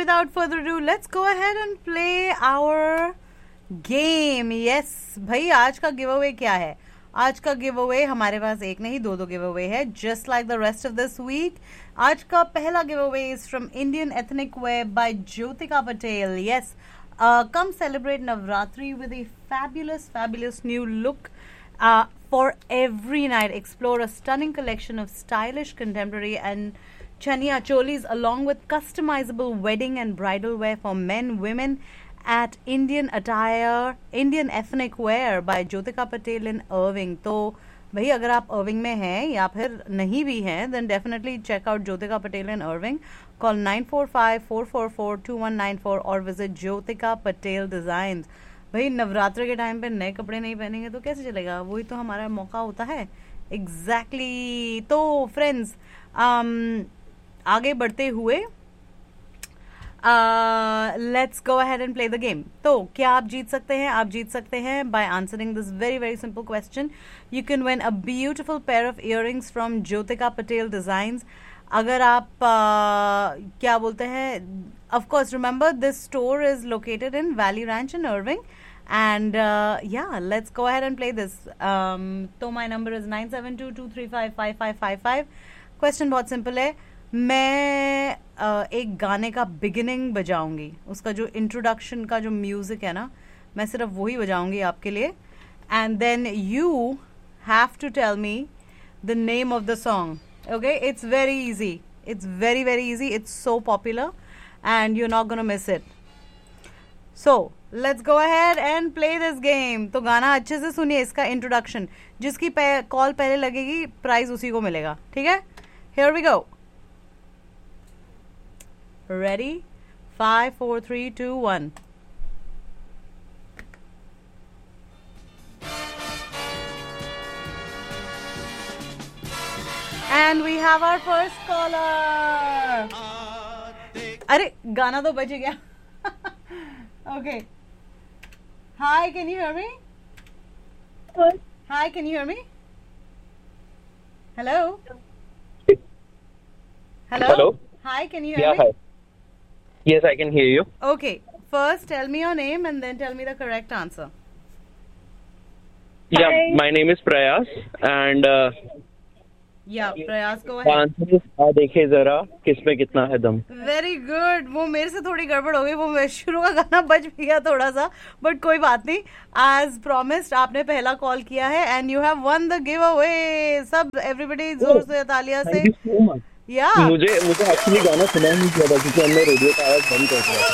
without further ado, let's go ahead and play our game. Yes, भाई आज का give away क्या है? आज का गिव अवे हमारे पास एक नहीं दो गिव अवे है, just like the rest of this week. आज का पहला give away is from Indian Ethnic Wear by Jyotika Patel. Yes, come celebrate Navratri with a fabulous new look. For every night, explore a stunning collection of stylish contemporary and chaniya cholis along with customizable wedding and bridal wear for men, women at Indian Ethnic Wear by Jyotika Patel in Irving. तो भाई अगर आप Irving में हैं या फिर नहीं भी हैं, then definitely check out Jyotika Patel in Irving. Call 945-444-2194 और visit Jyotika Patel Designs. भाई नवरात्र के टाइम पे नए कपड़े नहीं पहनेंगे तो कैसे चलेगा? वही तो हमारा मौका होता है. Exactly. तो फ्रेंड्स आगे बढ़ते हुए let's go ahead and play the game. तो क्या आप जीत सकते हैं? आप जीत सकते हैं by answering this very simple question. You can win a beautiful pair of earrings from Jyotika Patel Designs. अगर आप क्या बोलते हैं, of course remember this store is located in Valley Ranch in Irving. And yeah, let's go ahead and play this. तो my number is 9722355555. Question बहुत simple है. मैं एक गाने का बिगिनिंग बजाऊंगी, उसका जो इंट्रोडक्शन का जो म्यूजिक है ना, मैं सिर्फ वही बजाऊंगी आपके लिए. And then you have to tell me the name of the song. Okay, it's very easy, it's very easy, it's so popular and you not gonna miss it. So let's go ahead and play this game. तो गाना अच्छे से सुनिए, इसका introduction. जिसकी call पहले लगेगी prize उसी को मिलेगा, ठीक है? Here we go. Ready? 5, 4, 3, 2, 1. And we have our first caller. अरे गाना तो बच गया. Okay. Hi, can you hear me? Hi, can you hear me? Hello? Hello? Hi, can you hear me? Hi. Yes, I can hear you. Okay. First, tell me your name and then tell me the correct answer. Yeah, my name is Prayas and yeah, Prayas, go ahead. Answer देखे जरा किसमें कितना है दम. Very good. वो मेरे से थोड़ी गड़बड़ हो गई, वो शुरू का गाना बच भी गया थोड़ा सा, बट कोई बात नहीं. As promised, आपने पहला कॉल किया है and you have won the giveaway. सब everybody जोर से तालियां से. Thank you so much. Yeah. मुझे एक्चुअली गाना सुना नहीं किया था क्योंकि हमने रेडियो का आवाज बंद कर दिया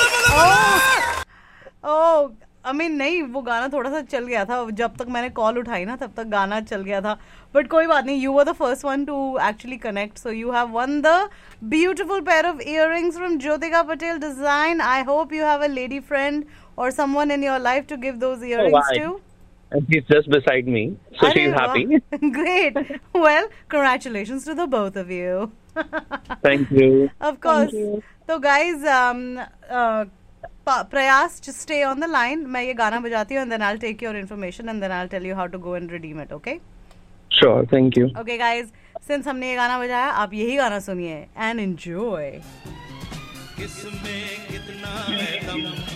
था. नहीं, वो गाना थोड़ा सा चल गया था. जब तक मैंने कॉल उठाई ना तब तक गाना चल गया था, बट कोई बात नहीं. You were the first one two actually connect, so you have one the beautiful pair of earrings from Jyotika Patel design. I hope you have a lady friend or someone in your life to give those earrings to. And she's just beside me, so she's happy. Great. Well, congratulations to the both of you. Thank you. Of course. So guys, Prayas, just stay on the line. मैं ये गाना बजाती हूँ and then I'll take your information and then I'll tell you how to go and redeem it, okay? Sure, thank you. Okay guys, since हमने ये गाना बजाया, आप यही गाना सुनिए and enjoy. किसमें कितना है दम